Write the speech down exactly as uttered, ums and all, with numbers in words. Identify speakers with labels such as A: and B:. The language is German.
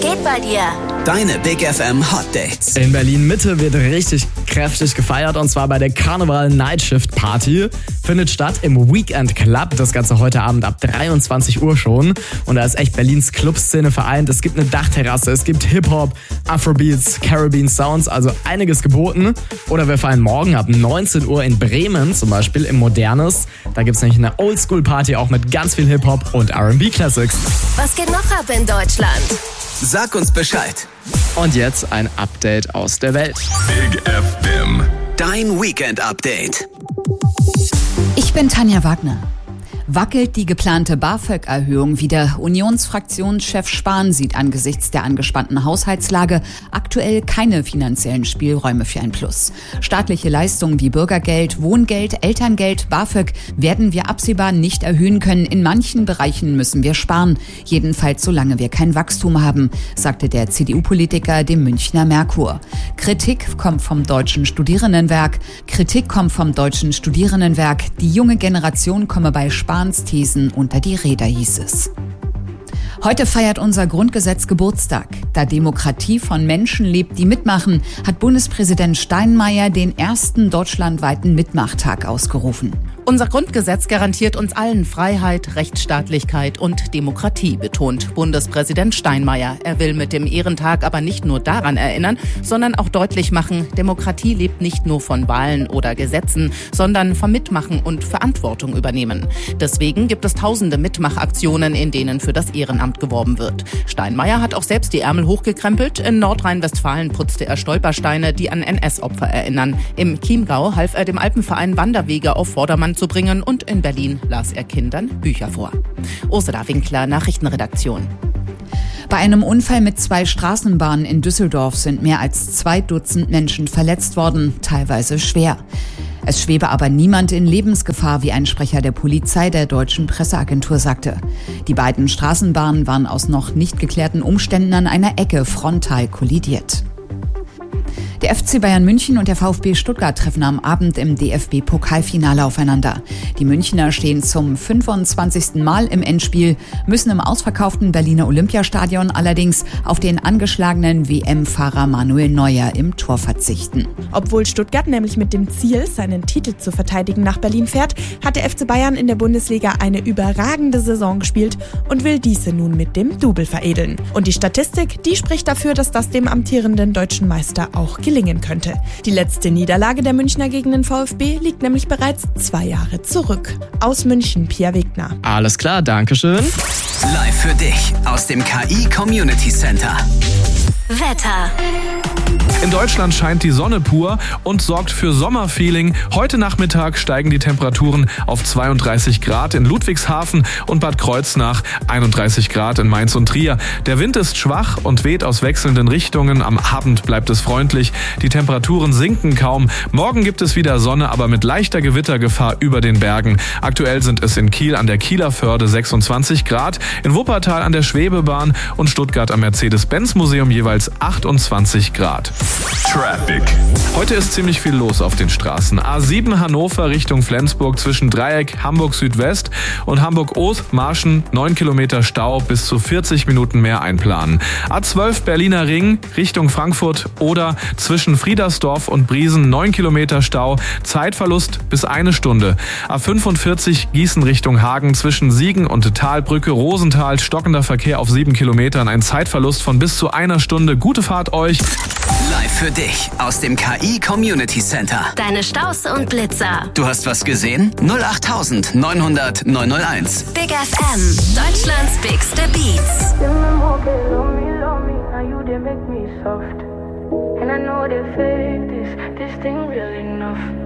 A: geht bei dir?
B: Deine Big F M Hot Dates.
C: In Berlin Mitte wird richtig kräftig gefeiert und zwar bei der Karneval Night Shift Party. Findet statt im Weekend Club. Das Ganze heute Abend ab dreiundzwanzig Uhr schon. Und da ist echt Berlins Clubszene vereint. Es gibt eine Dachterrasse, es gibt Hip-Hop, Afrobeats, Caribbean Sounds, also einiges geboten. Oder wir feiern morgen ab neunzehn Uhr in Bremen zum Beispiel im Modernes. Da gibt es nämlich eine Oldschool-Party auch mit ganz viel Hip-Hop und R and B Classics.
A: Was geht noch ab in Deutschland?
B: Sag uns Bescheid.
C: Und jetzt ein Update aus der Welt.
D: Big F M.
B: Dein Weekend-Update.
E: Ich bin Tanja Wagner. Wackelt die geplante BAföG-Erhöhung wieder? Unionsfraktionschef Spahn sieht angesichts der angespannten Haushaltslage aktuell keine finanziellen Spielräume für ein Plus. Staatliche Leistungen wie Bürgergeld, Wohngeld, Elterngeld, BAföG werden wir absehbar nicht erhöhen können. In manchen Bereichen müssen wir sparen. Jedenfalls solange wir kein Wachstum haben, sagte der C D U-Politiker dem Münchner Merkur. Kritik kommt vom Deutschen Studierendenwerk. Kritik kommt vom Deutschen Studierendenwerk. Die junge Generation komme bei Spahn Thesen unter die Räder, hieß es. Heute feiert unser Grundgesetz Geburtstag. Da Demokratie von Menschen lebt, die mitmachen, hat Bundespräsident Steinmeier den ersten deutschlandweiten Mitmachtag ausgerufen.
F: Unser Grundgesetz garantiert uns allen Freiheit, Rechtsstaatlichkeit und Demokratie, betont Bundespräsident Steinmeier. Er will mit dem Ehrentag aber nicht nur daran erinnern, sondern auch deutlich machen, Demokratie lebt nicht nur von Wahlen oder Gesetzen, sondern vom Mitmachen und Verantwortung übernehmen. Deswegen gibt es tausende Mitmachaktionen, in denen für das Ehrenamt geworben wird. Steinmeier hat auch selbst die Ärmel hochgekrempelt. In Nordrhein-Westfalen putzte er Stolpersteine, die an N S-Opfer erinnern. Im Chiemgau half er dem Alpenverein Wanderwege auf Vordermann zu bringen und in Berlin las er Kindern Bücher vor. Ursula Winkler, Nachrichtenredaktion.
E: Bei einem Unfall mit zwei Straßenbahnen in Düsseldorf sind mehr als zwei Dutzend Menschen verletzt worden, teilweise schwer. Es schwebe aber niemand in Lebensgefahr, wie ein Sprecher der Polizei der deutschen Presseagentur sagte. Die beiden Straßenbahnen waren aus noch nicht geklärten Umständen an einer Ecke frontal kollidiert. Der F C Bayern München und der VfB Stuttgart treffen am Abend im D F B-Pokalfinale aufeinander. Die Münchner stehen zum fünfundzwanzigsten Mal im Endspiel, müssen im ausverkauften Berliner Olympiastadion allerdings auf den angeschlagenen W M-Fahrer Manuel Neuer im Tor verzichten.
G: Obwohl Stuttgart nämlich mit dem Ziel, seinen Titel zu verteidigen, nach Berlin fährt, hat der F C Bayern in der Bundesliga eine überragende Saison gespielt und will diese nun mit dem Double veredeln. Und die Statistik, die spricht dafür, dass das dem amtierenden deutschen Meister auch gelingen könnte. Die letzte Niederlage der Münchner gegen den VfB liegt nämlich bereits zwei Jahre zurück. Aus München, Pia Wegner.
C: Alles klar, dankeschön.
B: Live für dich aus dem K I Community Center.
A: Wetter.
D: In Deutschland scheint die Sonne pur und sorgt für Sommerfeeling. Heute Nachmittag steigen die Temperaturen auf zweiunddreißig Grad in Ludwigshafen und Bad Kreuznach, einunddreißig Grad in Mainz und Trier. Der Wind ist schwach und weht aus wechselnden Richtungen. Am Abend bleibt es freundlich. Die Temperaturen sinken kaum. Morgen gibt es wieder Sonne, aber mit leichter Gewittergefahr über den Bergen. Aktuell sind es in Kiel an der Kieler Förde sechsundzwanzig Grad, in Wuppertal an der Schwebebahn und Stuttgart am Mercedes-Benz-Museum jeweils achtundzwanzig Grad. Traffic. Heute ist ziemlich viel los auf den Straßen. A sieben Hannover Richtung Flensburg zwischen Dreieck Hamburg Südwest und Hamburg-Oth-Marschen neun Kilometer Stau, bis zu vierzig Minuten mehr einplanen. A zwölf Berliner Ring Richtung Frankfurt oder zwischen Friedersdorf und Briesen neun Kilometer Stau, Zeitverlust bis eine Stunde. A fünfundvierzig Gießen Richtung Hagen zwischen Siegen und Talbrücke Rosenthal stockender Verkehr auf sieben Kilometern, ein Zeitverlust von bis zu einer Stunde. Gute Fahrt euch.
B: Live für dich aus dem K I Community Center.
A: Deine Staus und Blitzer.
B: Du hast was gesehen? null acht neunhundert neunhunderteins.
A: Big F M. Deutschlands bigste Beats.
H: And I know they fake this, this thing real enough.